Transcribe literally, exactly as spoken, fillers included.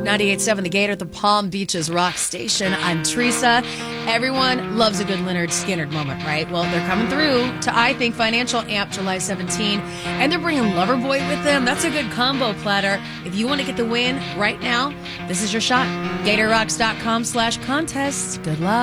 ninety-eight point seven The Gator, the Palm Beaches Rock Station. I'm Teresa. Everyone loves a good Leonard Skinner moment, right? Well, they're coming through to I Think Financial Amp July seventeenth, and they're bringing Loverboy with them. That's a good combo platter. If you want to get the win right now, this is your shot. GatorRocks.com slash contest. Good luck.